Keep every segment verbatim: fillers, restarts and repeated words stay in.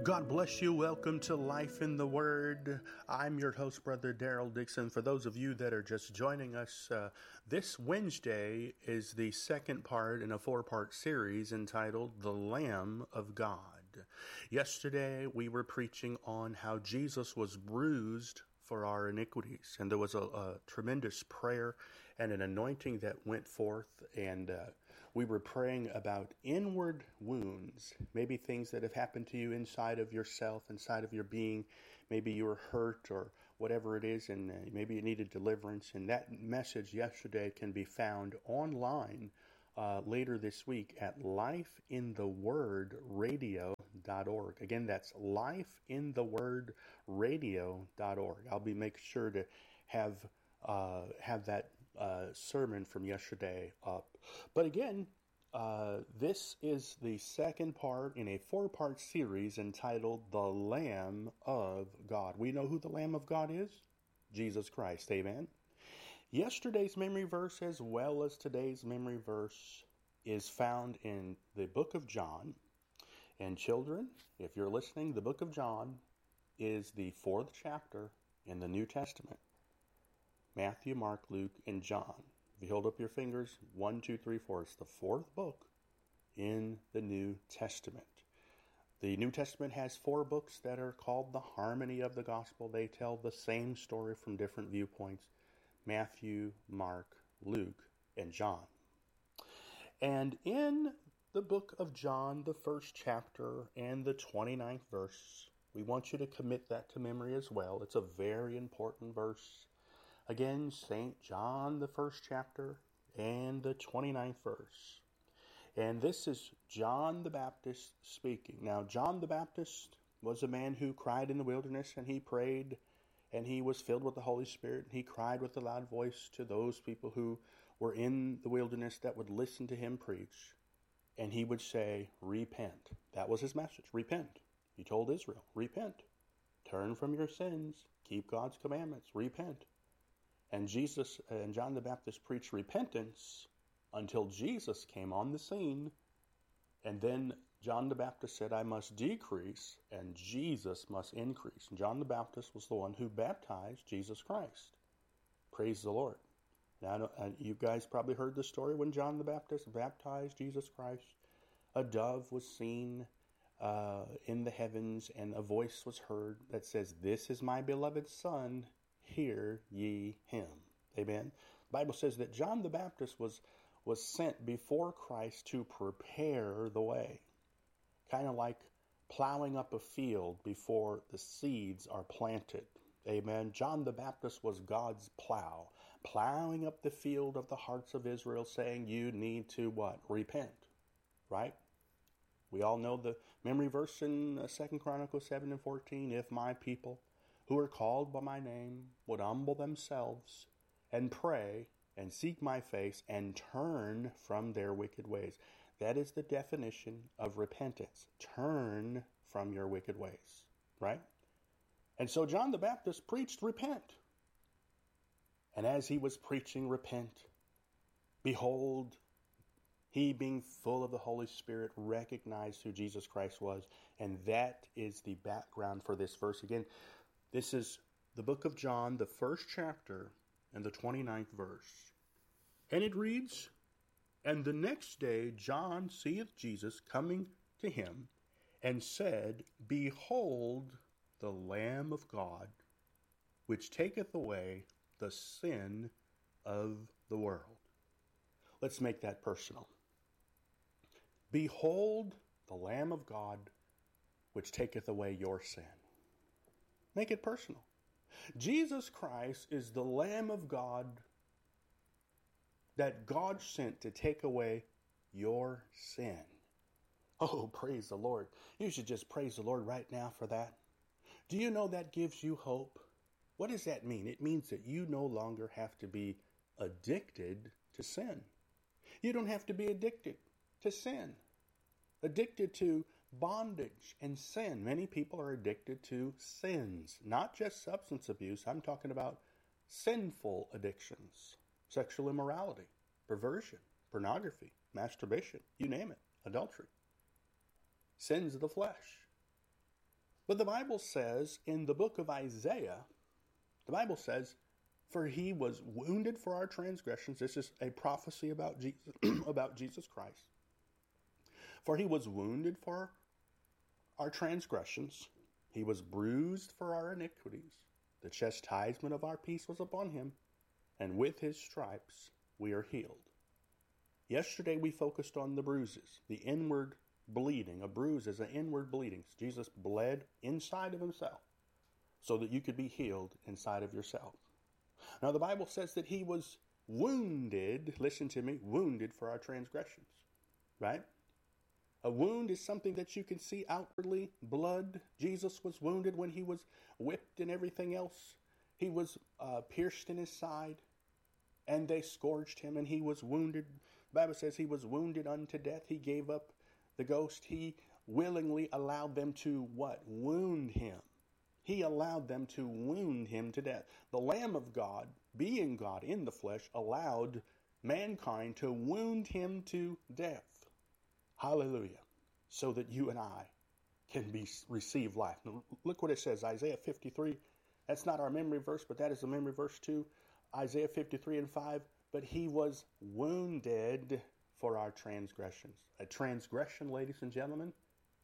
God bless you. Welcome to Life in the Word. I'm your host, Brother Daryl Dixon. For those of you that are just joining us, uh, this Wednesday is the second part in a four-part series entitled The Lamb of God. Yesterday, we were preaching on how Jesus was bruised for our iniquities, and there was a, a tremendous prayer and an anointing that went forth, and uh, we were praying about inward wounds, maybe things that have happened to you inside of yourself, inside of your being. Maybe you were hurt or whatever it is, and uh, maybe you needed deliverance, and that message yesterday can be found online Uh, later this week at life in the word radio dot org. Again, that's life in the word radio dot org. I'll be make sure to have uh, have that uh, sermon from yesterday up. But again, uh, this is the second part in a four-part series entitled The Lamb of God. We know who the Lamb of God is? Jesus Christ. Amen. Yesterday's memory verse as well as today's memory verse is found in the book of John. And children, if you're listening, the book of John is the fourth chapter in the New Testament. Matthew, Mark, Luke, and John. If you hold up your fingers, one, two, three, four, it's the fourth book in the New Testament. The New Testament has four books that are called the Harmony of the Gospel. They tell the same story from different viewpoints. Matthew, Mark, Luke, and John. And in the book of John, the first chapter and the twenty-ninth verse, we want you to commit that to memory as well. It's a very important verse. Again, Saint John, the first chapter and the twenty-ninth verse. And this is John the Baptist speaking. Now, John the Baptist was a man who cried in the wilderness, and he prayed, and he was filled with the Holy Spirit. And he cried with a loud voice to those people who were in the wilderness that would listen to him preach. And he would say, repent. That was his message. Repent. He told Israel, repent. Turn from your sins. Keep God's commandments. Repent. And Jesus and John the Baptist preached repentance until Jesus came on the scene. And then John the Baptist said, I must decrease and Jesus must increase. And John the Baptist was the one who baptized Jesus Christ. Praise the Lord. Now, you guys probably heard the story when John the Baptist baptized Jesus Christ. A dove was seen uh, in the heavens, and a voice was heard that says, this is my beloved Son, hear ye him. Amen. The Bible says that John the Baptist was, was sent before Christ to prepare the way. Kind of like plowing up a field before the seeds are planted. Amen. John the Baptist was God's plow, plowing up the field of the hearts of Israel, saying you need to what? Repent. Right? We all know the memory verse in Second Chronicles seven and fourteen. If my people who are called by my name would humble themselves and pray and seek my face and turn from their wicked ways. That is the definition of repentance. Turn from your wicked ways. Right? And so John the Baptist preached repent. And as he was preaching repent, behold, he being full of the Holy Spirit recognized who Jesus Christ was. And that is the background for this verse. Again, this is the book of John, the first chapter and the twenty-ninth verse. And it reads, and the next day John seeth Jesus coming to him, and said, behold, the Lamb of God, which taketh away the sin of the world. Let's make that personal. Behold, the Lamb of God, which taketh away your sin. Make it personal. Jesus Christ is the Lamb of God that God sent to take away your sin. Oh, praise the Lord. You should just praise the Lord right now for that. Do you know that gives you hope? What does that mean? It means that you no longer have to be addicted to sin. You don't have to be addicted to sin. Addicted to bondage and sin. Many people are addicted to sins. Not just substance abuse. I'm talking about sinful addictions. Sexual immorality, perversion, pornography, masturbation, you name it, adultery. Sins of the flesh. But the Bible says in the book of Isaiah, the Bible says, for he was wounded for our transgressions. This is a prophecy about Jesus, about Jesus Christ. For he was wounded for our transgressions. He was bruised for our iniquities. The chastisement of our peace was upon him, and with his stripes we are healed. Yesterday we focused on the bruises, the inward bleeding. A bruise is an inward bleeding. Jesus bled inside of himself so that you could be healed inside of yourself. Now the Bible says that he was wounded, listen to me, wounded for our transgressions, right? A wound is something that you can see outwardly, blood. Jesus was wounded when he was whipped and everything else. He was uh, pierced in his side, and they scourged him, and he was wounded. The Bible says he was wounded unto death. He gave up the ghost. He willingly allowed them to what? Wound him. He allowed them to wound him to death. The Lamb of God, being God in the flesh, allowed mankind to wound him to death. Hallelujah. So that you and I can be receive life. Now, look what it says, Isaiah fifty-three. That's not our memory verse, but that is the memory verse too. Isaiah fifty-three and five. But he was wounded for our transgressions. A transgression, ladies and gentlemen,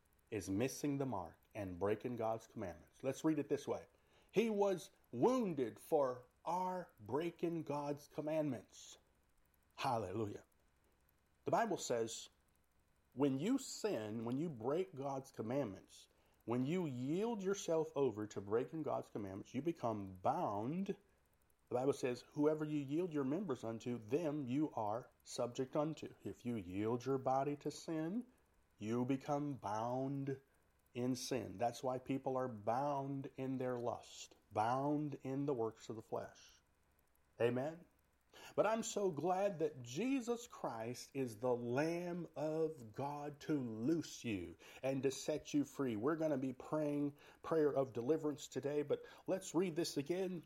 is missing the mark and breaking God's commandments. Let's read it this way. He was wounded for our breaking God's commandments. Hallelujah. The Bible says, when you sin, when you break God's commandments, when you yield yourself over to breaking God's commandments, you become bound. The Bible says, whoever you yield your members unto, them you are subject unto. If you yield your body to sin, you become bound in sin. That's why people are bound in their lust, bound in the works of the flesh. Amen? But I'm so glad that Jesus Christ is the Lamb of God to loose you and to set you free. We're going to be praying prayer of deliverance today, but let's read this again.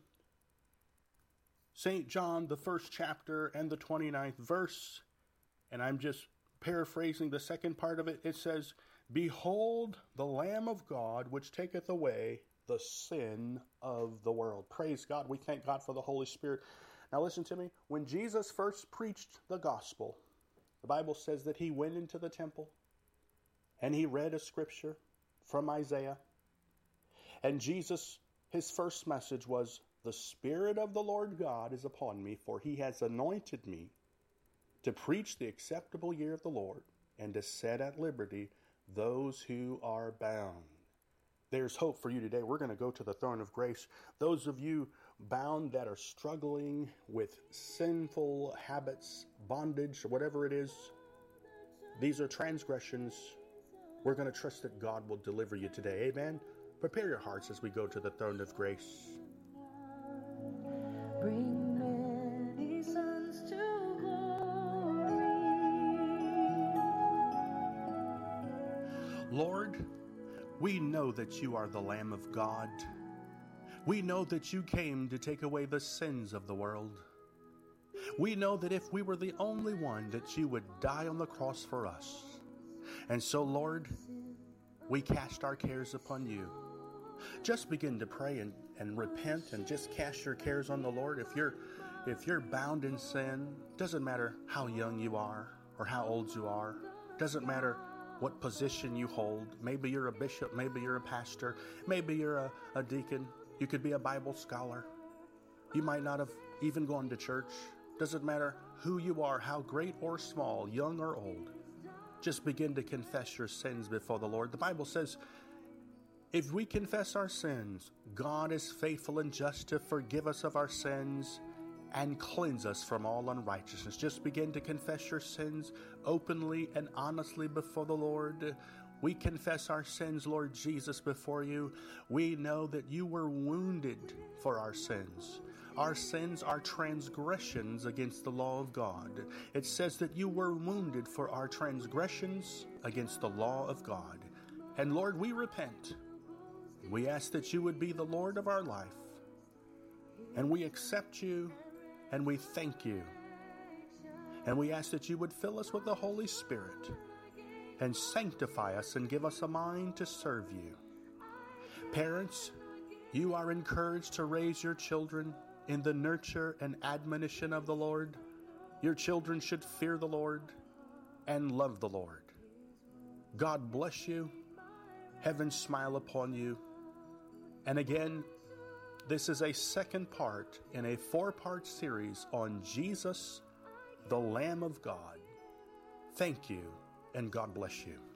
Saint John, the first chapter and the twenty-ninth verse, and I'm just paraphrasing the second part of it. It says, behold the Lamb of God, which taketh away the sin of the world. Praise God. We thank God for the Holy Spirit. Now listen to me. When Jesus first preached the gospel, the Bible says that he went into the temple and he read a scripture from Isaiah. And Jesus, his first message was, the Spirit of the Lord God is upon me, for he has anointed me to preach the acceptable year of the Lord and to set at liberty those who are bound. There's hope for you today. We're going to go to the throne of grace. Those of you bound that are struggling with sinful habits, bondage, or whatever it is, these are transgressions. We're going to trust that God will deliver you today. Amen. Prepare your hearts as we go to the throne of grace. Bring many sons to glory. Lord, we know that you are the Lamb of God. We know that you came to take away the sins of the world. We know that if we were the only one, that you would die on the cross for us. And so, Lord, we cast our cares upon you. Just begin to pray and, and repent and just cast your cares on the Lord. If you're if you're bound in sin, doesn't matter how young you are or how old you are. Doesn't matter what position you hold. Maybe you're a bishop, maybe you're a pastor, maybe you're a, a deacon. You could be a Bible scholar. You might not have even gone to church. Doesn't matter who you are, how great or small, young or old. Just begin to confess your sins before the Lord. The Bible says, if we confess our sins, God is faithful and just to forgive us of our sins and cleanse us from all unrighteousness. Just begin to confess your sins openly and honestly before the Lord. We confess our sins, Lord Jesus, before you. We know that you were wounded for our sins. Our sins are transgressions against the law of God. It says that you were wounded for our transgressions against the law of God. And Lord, we repent. We ask that you would be the Lord of our life. And we accept you and we thank you. And we ask that you would fill us with the Holy Spirit and sanctify us and give us a mind to serve you. Parents, you are encouraged to raise your children in the nurture and admonition of the Lord. Your children should fear the Lord and love the Lord. God bless you. Heaven smile upon you. And again, this is a second part in a four-part series on Jesus, the Lamb of God. Thank you, and God bless you.